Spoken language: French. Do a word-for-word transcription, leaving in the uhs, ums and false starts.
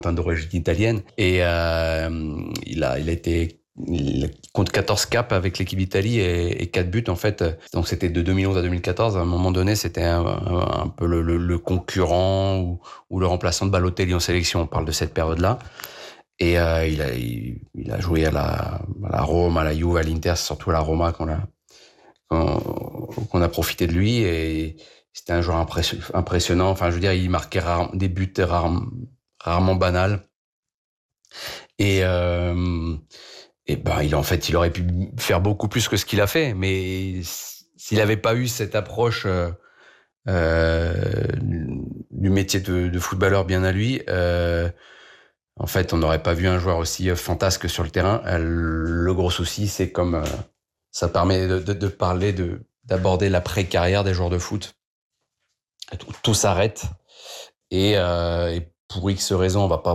d'origine italienne. Et euh, il a, il a été, il compte quatorze caps avec l'équipe d'Italie et, et quatre buts en fait. Donc c'était de deux mille onze à deux mille quatorze. À un moment donné, c'était un, un, un peu le, le, le concurrent ou, ou le remplaçant de Balotelli en sélection. On parle de cette période-là. Et euh, il, a, il, il a joué à la, à la Rome, à la Juve, à l'Inter, c'est surtout à la Roma qu'on a, qu'on, qu'on a profité de lui. Et c'était un joueur impressionnant. Enfin, je veux dire, il marquait rare, des buts rare, rarement banals. Et, euh, et ben, il en fait, il aurait pu faire beaucoup plus que ce qu'il a fait. Mais s'il n'avait pas eu cette approche euh, euh, du métier de, de footballeur bien à lui, euh, en fait, on n'aurait pas vu un joueur aussi fantasque sur le terrain. Le gros souci, c'est comme euh, ça permet de, de, de parler, de, d'aborder l'après-carrière des joueurs de foot. Tout, tout s'arrête et, euh, et pour X raisons, on va pas